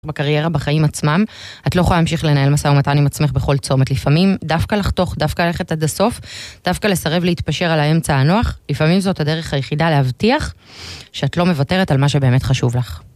בקריירה, בחיים עצמם, את לא יכולה להמשיך לנהל משא ומתן עם עצמך בכל צומת. לפעמים דווקא לחתוך, דווקא ללכת עד הסוף, דווקא לסרב להתפשר על האמצע הנוח, לפעמים זאת הדרך היחידה להבטיח שאת לא מוותרת על מה שבאמת חשוב לך.